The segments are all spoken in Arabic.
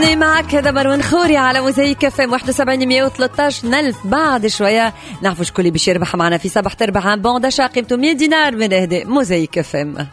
خليني معك. هذا مروان خوري على موزايك اف ام 71 نلف. بعد شوية نعرفوا شكون اللي باش يربح معنا في صباح تربح عن بون داشا قيمته 100 دينار من اهداء موزايك اف ام.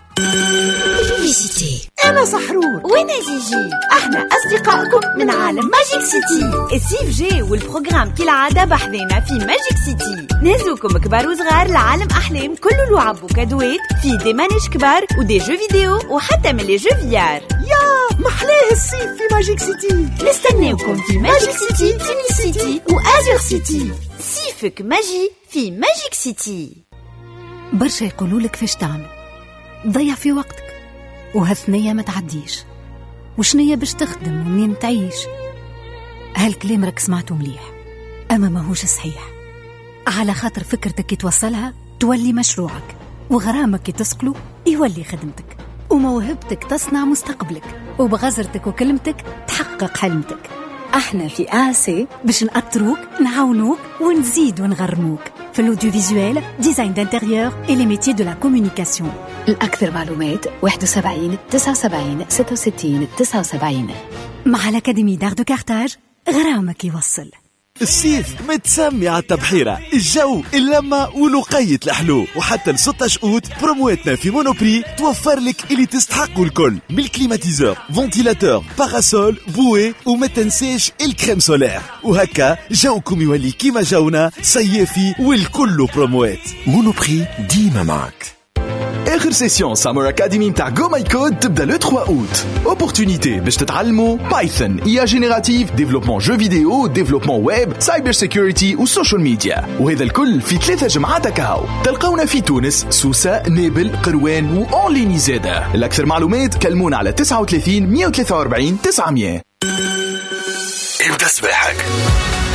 أنا سحرور وأنا جيجي، احنا أصدقائكم من عالم ماجيك سيتي. الصيف جاي والبروغرام كالعادة بحذينا في ماجيك سيتي. نهزوكم كبار وصغار لعالم أحلام كله لعب وكادوات، في دي مانيش كبار ودي جو فيديو وحتى من لي جو فيار. يا محلاه الصيف في ماجيك سيتي. نستناوكم في ماجيك سيتي، فيني سيتي وآزر سيتي. صيفك ماجي في ماجيك سيتي. برشا يقولولك فاش تعمل، ضيع في وقتك وهالثنية ما تعديش، وشنية باش تخدم ومنين تعيش. هالكلام راك سمعته مليح، أما ماهوش صحيح. على خاطر فكرتك كي توصلها تولي مشروعك، وغرامك كي تسقلو يولي خدمتك، وموهبتك تصنع مستقبلك، وبغزرتك وكلمتك تحقق حلمتك. احنا في آسي باش نأطروك نعاونوك ونزيد ونغرموك في الاوديوفيزوال، ديزاين دانتيريور et les métiers de la communication. الأكثر معلومات 71 79 66 79. مع الأكاديمي دار دو كارتاج غرامك يوصل. الصيف متسمي على التبحيرة، الجو اللمة ولقية الحلو. وحتى ل16 أوت برومواتنا في مونوبري توفر لك اللي تستحقوا الكل، من الكليماتيزور، فونتيلاتور، باراسول، بوي، وما تنساش الكريم سولير. وهكا جوكم يولي كيما جونا صيفي والكل بروموات. مونوبري ديما معك. آخر سيسيون سامر أكاديمي متاع جو ماي كود تبدا لو 3 أوت. اوبورتونيتي باش تتعلموا بايثون، إي جينيراتيف، ديفلوبمون جو فيديو، ديفلوبمون ويب، سايبر سيكوريتي وسوشيال ميديا. وهذا الكل في 3 جمعات كاو. تلقونا في تونس، سوسة، نابل، قروان وأونليني زادة. الأكثر معلومات كلمونا على 39 143 900. ابدأ صباحك.